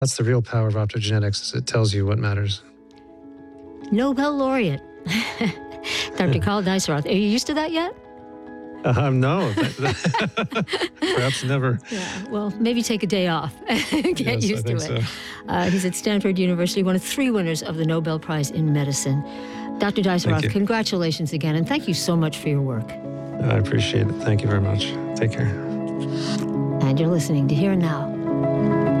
That's the real power of optogenetics, is it tells you what matters. Nobel laureate, Dr. Carl Deisseroth. Are you used to that yet? No, perhaps never. Yeah, well, maybe take a day off and get used to it. So. He's at Stanford University, one of 3 winners of the Nobel Prize in Medicine. Dr. Deisseroth, congratulations again, and thank you so much for your work. I appreciate it. Thank you very much. Take care. And you're listening to Here and Now.